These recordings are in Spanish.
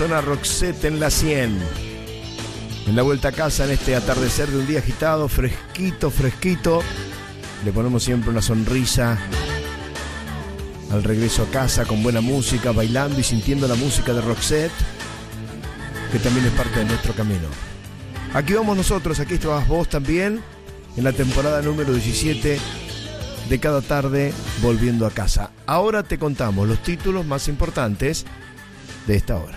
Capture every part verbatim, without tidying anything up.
Zona Roxette en la cien. En la vuelta a casa, en este atardecer de un día agitado, fresquito, fresquito, le ponemos siempre una sonrisa al regreso a casa con buena música, bailando y sintiendo la música de Roxette, que también es parte de nuestro camino. Aquí vamos nosotros, aquí estabas vos también, en la temporada número diecisiete de Cada Tarde Volviendo a Casa. Ahora te contamos los títulos más importantes de esta hora.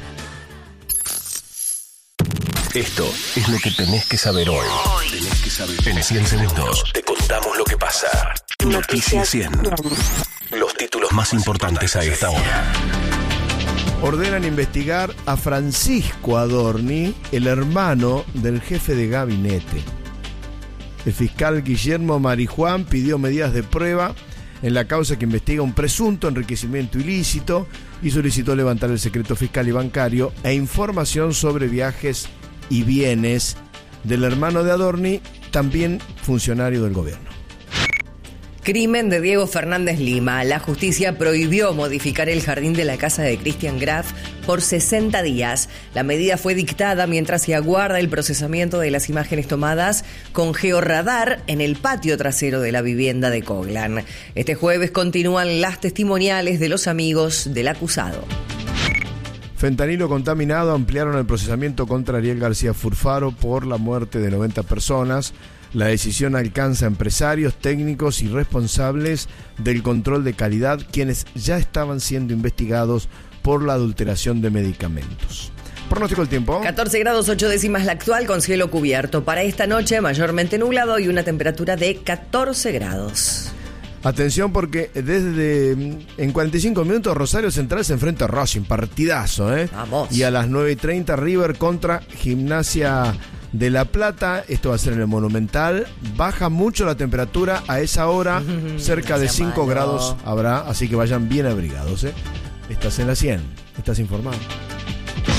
Esto es lo que tenés que saber hoy. Tenés que saber. En cien segundos te contamos lo que pasa. Noticias cien. Los títulos más importantes a esta hora. Ordenan investigar a Francisco Adorni, el hermano del jefe de gabinete. El fiscal Guillermo Marijuán pidió medidas de prueba en la causa que investiga un presunto enriquecimiento ilícito y solicitó levantar el secreto fiscal y bancario e información sobre viajes y bienes del hermano de Adorni, también funcionario del gobierno. Crimen de Diego Fernández Lima. La justicia prohibió modificar el jardín de la casa de Christian Graf por sesenta días. La medida fue dictada mientras se aguarda el procesamiento de las imágenes tomadas con georradar en el patio trasero de la vivienda de Coglan. Este jueves continúan las testimoniales de los amigos del acusado. Fentanilo contaminado. Ampliaron el procesamiento contra Ariel García Furfaro por la muerte de noventa personas. La decisión alcanza a empresarios, técnicos y responsables del control de calidad, quienes ya estaban siendo investigados por la adulteración de medicamentos. Pronóstico del tiempo. catorce grados ocho décimas la actual, con cielo cubierto. Para esta noche mayormente nublado y una temperatura de catorce grados. Atención, porque desde en cuarenta y cinco minutos Rosario Central se enfrenta a Racing, partidazo, ¿eh? Vamos. Y a las nueve y treinta River contra Gimnasia de La Plata. Esto va a ser en el Monumental. Baja mucho la temperatura a esa hora, cerca de cinco grados habrá, así que vayan bien abrigados, ¿eh? Estás en la cien, estás informado.